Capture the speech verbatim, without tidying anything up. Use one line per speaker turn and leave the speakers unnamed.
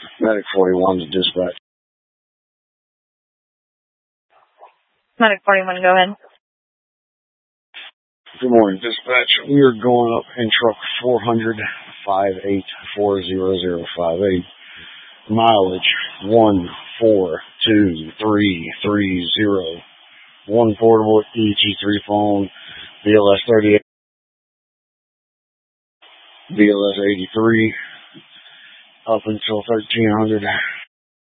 Medic forty-one to dispatch.
Medic forty-one, go ahead.
Good morning, dispatch. We are going up in truck four hundred, five eight four zero zero five eight. Mileage one four two three three zero. One portable E G three phone, B L S thirty-eight, B L S eighty-three, up until thirteen hundred.